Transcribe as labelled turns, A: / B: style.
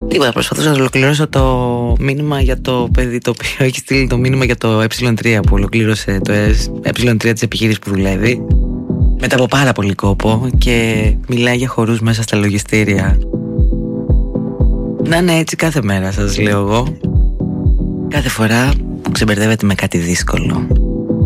A: Τίποτα, προσπαθούσα να ολοκληρώσω το μήνυμα για το παιδί το οποίο έχει στείλει το μήνυμα για το Ε3 που ολοκλήρωσε το Ε3 της επιχείρησης που δουλεύει μετά από πάρα πολύ κόπο και μιλάει για χορούς μέσα στα λογιστήρια. Να είναι έτσι κάθε μέρα, σας λέω εγώ. Κάθε φορά που ξεμπερδεύεται με κάτι δύσκολο.